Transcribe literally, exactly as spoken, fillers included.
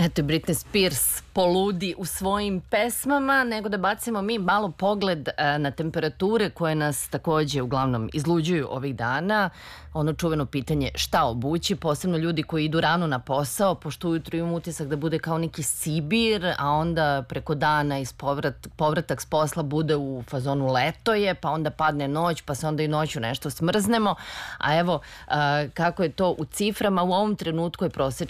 Eto i Britney Spears poludi u svojim pesmama, nego da bacimo mi malo pogled na temperature koje nas takođe uglavnom izluđuju ovih dana. Ono čuveno pitanje šta obući, posebno ljudi koji idu rano na posao, pošto ujutro imam utisak da bude kao neki Sibir, a onda preko dana iz povrat, povratak s posla bude u fazonu leto je, pa onda padne noć, pa se onda i noću nešto smrznemo. A evo kako je to u ciframa, u ovom trenutku je prosečna